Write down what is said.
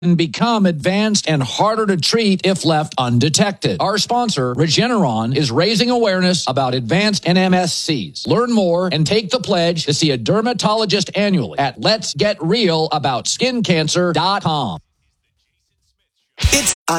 can become advanced and harder to treat if left undetected. Our sponsor, Regeneron, is raising awareness about advanced NMSCs. Learn more and take the pledge to see a dermatologist annually at letsgetrealaboutSkinCancer.com. It's